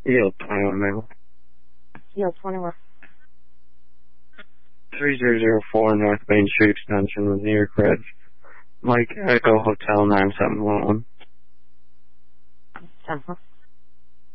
Yield 21 Maple. Yield 21. 3004 North Main Street Extension with New York Ridge. Mike Echo Hotel 9711. 10-4.